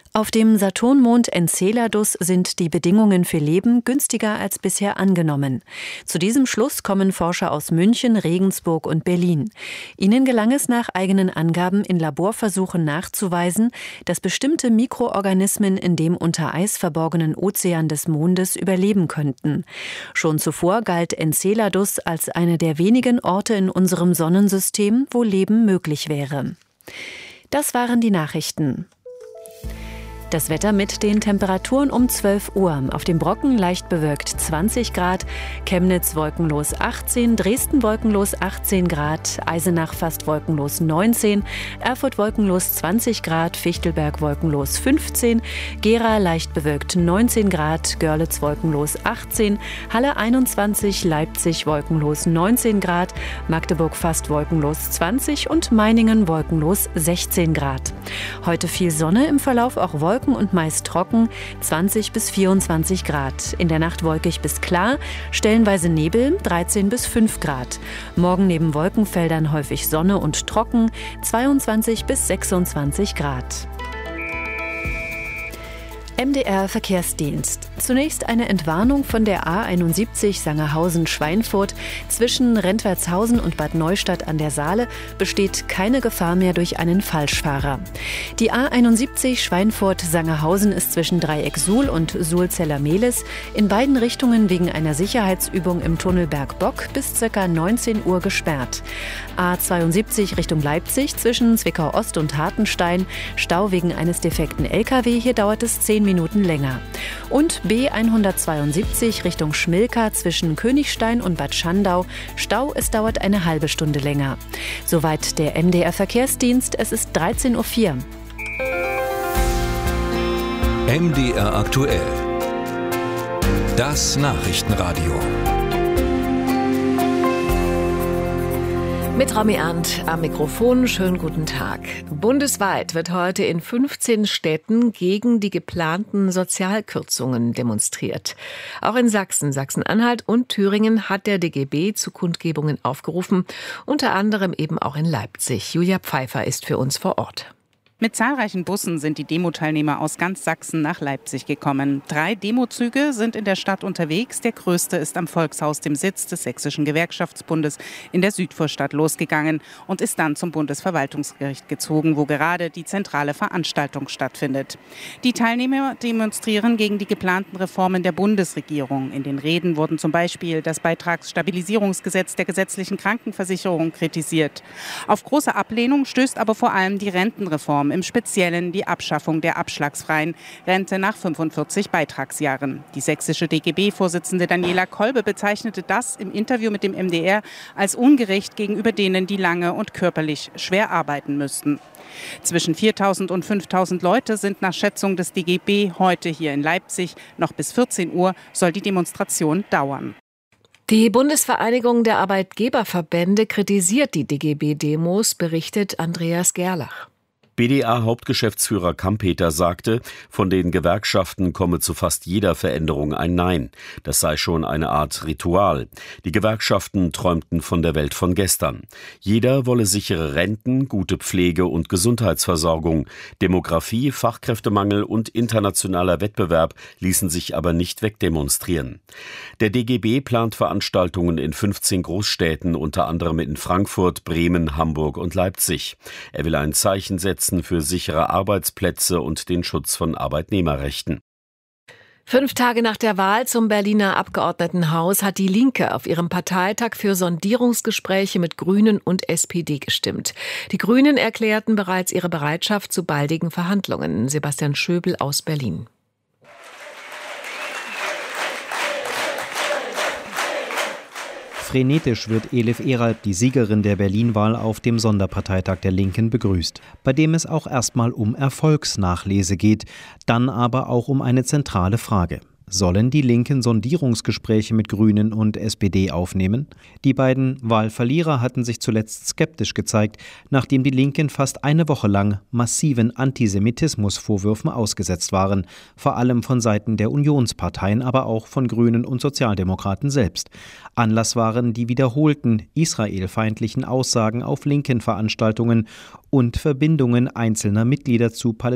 Auf dem Saturnmond Enceladus sind die Bedingungen für Leben günstiger als bisher angenommen. Zu diesem Schluss kommen Forscher aus München, Regensburg und Berlin. Ihnen gelang es nach eigenen Angaben in Laborversuchen nachzuweisen, dass bestimmte Mikroorganismen in dem unter Eis verborgenen Ozean des Mondes überleben könnten. Schon zuvor galt Enceladus als einer der wenigen Orte in unserem Sonnensystem, wo Leben möglich wäre. Das waren die Nachrichten. Das Wetter mit den Temperaturen um 12 Uhr. Auf dem Brocken leicht bewölkt 20 Grad, Chemnitz wolkenlos 18, Dresden wolkenlos 18 Grad, Eisenach fast wolkenlos 19, Erfurt wolkenlos 20 Grad, Fichtelberg wolkenlos 15, Gera leicht bewölkt 19 Grad, Görlitz wolkenlos 18, Halle 21, Leipzig wolkenlos 19 Grad, Magdeburg fast wolkenlos 20 und Meiningen wolkenlos 16 Grad. Heute viel Sonne, im Verlauf auch Wolken und meist trocken, 20 bis 24 Grad. In der Nacht wolkig bis klar, stellenweise Nebel, 13 bis 5 Grad. Morgen neben Wolkenfeldern häufig Sonne und trocken, 22 bis 26 Grad. MDR Verkehrsdienst. Zunächst eine Entwarnung von der A71 Sangerhausen-Schweinfurt. Zwischen Rentwertshausen und Bad Neustadt an der Saale besteht keine Gefahr mehr durch einen Falschfahrer. Die A71 Schweinfurt-Sangerhausen ist zwischen Dreieck Suhl und Suhl-Zeller-Mehlis in beiden Richtungen wegen einer Sicherheitsübung im Tunnel Bergbock bis ca. 19 Uhr gesperrt. A72 Richtung Leipzig zwischen Zwickau Ost und Hartenstein. Stau wegen eines defekten LKW. Hier dauert es 10 Minuten länger. Und B172 Richtung Schmilka zwischen Königstein und Bad Schandau. Stau, es dauert eine halbe Stunde länger. Soweit der MDR Verkehrsdienst. Es ist 13.04 Uhr. MDR aktuell. Das Nachrichtenradio. Mit Romy Arndt am Mikrofon. Schönen guten Tag. Bundesweit wird heute in 15 Städten gegen die geplanten Sozialkürzungen demonstriert. Auch in Sachsen, Sachsen-Anhalt und Thüringen hat der DGB zu Kundgebungen aufgerufen, unter anderem eben auch in Leipzig. Julia Pfeiffer ist für uns vor Ort. Mit zahlreichen Bussen sind die Demoteilnehmer aus ganz Sachsen nach Leipzig gekommen. 3 Demozüge sind in der Stadt unterwegs. Der größte ist am Volkshaus, dem Sitz des Sächsischen Gewerkschaftsbundes, in der Südvorstadt losgegangen und ist dann zum Bundesverwaltungsgericht gezogen, wo gerade die zentrale Veranstaltung stattfindet. Die Teilnehmer demonstrieren gegen die geplanten Reformen der Bundesregierung. In den Reden wurden zum Beispiel das Beitragsstabilisierungsgesetz der gesetzlichen Krankenversicherung kritisiert. Auf große Ablehnung stößt aber vor allem die Rentenreform, im Speziellen die Abschaffung der abschlagsfreien Rente nach 45 Beitragsjahren. Die sächsische DGB-Vorsitzende Daniela Kolbe bezeichnete das im Interview mit dem MDR als ungerecht gegenüber denen, die lange und körperlich schwer arbeiten müssten. Zwischen 4.000 und 5.000 Leute sind nach Schätzung des DGB heute hier in Leipzig. Noch bis 14 Uhr soll die Demonstration dauern. Die Bundesvereinigung der Arbeitgeberverbände kritisiert die DGB-Demos, berichtet Andreas Gerlach. BDA-Hauptgeschäftsführer Kampeter sagte, von den Gewerkschaften komme zu fast jeder Veränderung ein Nein. Das sei schon eine Art Ritual. Die Gewerkschaften träumten von der Welt von gestern. Jeder wolle sichere Renten, gute Pflege und Gesundheitsversorgung. Demografie, Fachkräftemangel und internationaler Wettbewerb ließen sich aber nicht wegdemonstrieren. Der DGB plant Veranstaltungen in 15 Großstädten, unter anderem in Frankfurt, Bremen, Hamburg und Leipzig. Er will ein Zeichen setzen für sichere Arbeitsplätze und den Schutz von Arbeitnehmerrechten. 5 Tage nach der Wahl zum Berliner Abgeordnetenhaus hat die Linke auf ihrem Parteitag für Sondierungsgespräche mit Grünen und SPD gestimmt. Die Grünen erklärten bereits ihre Bereitschaft zu baldigen Verhandlungen. Sebastian Schöbel aus Berlin. Frenetisch wird Elif Eralp, die Siegerin der Berlin-Wahl, auf dem Sonderparteitag der Linken begrüßt, bei dem es auch erstmal um Erfolgsnachlese geht, dann aber auch um eine zentrale Frage. Sollen die Linken Sondierungsgespräche mit Grünen und SPD aufnehmen? Die beiden Wahlverlierer hatten sich zuletzt skeptisch gezeigt, nachdem die Linken fast eine Woche lang massiven Antisemitismusvorwürfen ausgesetzt waren, vor allem von Seiten der Unionsparteien, aber auch von Grünen und Sozialdemokraten selbst. Anlass waren die wiederholten israelfeindlichen Aussagen auf linken Veranstaltungen und Verbindungen einzelner Mitglieder zu